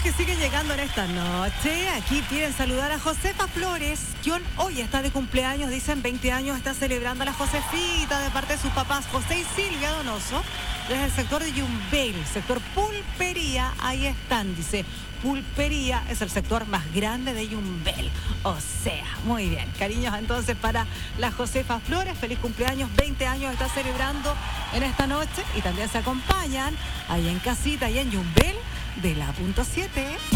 que siguen llegando en esta noche. Aquí quieren saludar a Josefa Flores, quien hoy está de cumpleaños, dicen 20 años, está celebrando a la Josefita de parte de sus papás José y Silvia Donoso, desde el sector de Yumbel, sector Pulpería, ahí están, dice. Pulpería es el sector más grande de Yumbel. O sea, muy bien. Cariños entonces para la Josefa Flores. Feliz cumpleaños, 20 años está celebrando en esta noche. Y también se acompañan ahí en casita, ahí en Yumbel, de la .7.